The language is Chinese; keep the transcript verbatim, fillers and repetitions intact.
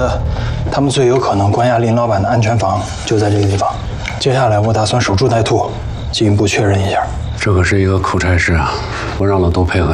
得他们最有可能关押林老板的安全房就在这个地方。接下来我打算守株待兔，进一步确认一下。 这可是一个苦差事啊，我让了都配合